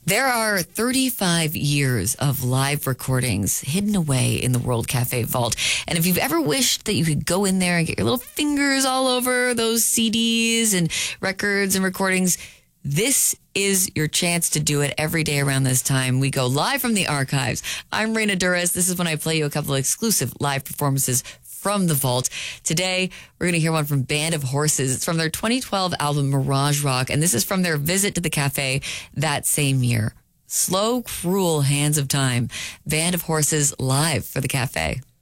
There are 35 years of live recordings hidden away in the World Cafe vault. And if you've ever wished that you could go in there and get your little fingers all over those CDs and records and recordings, this is your chance to do it every day around this time. We go live from the archives. I'm Raina Duras. This is when I play you a couple of exclusive live performances from the vault. Today, we're going to hear one from Band of Horses. It's from their 2012 album Mirage Rock, and this is from their visit to the cafe that same year. Slow, Cruel Hands of Time. Band of Horses live for the cafe.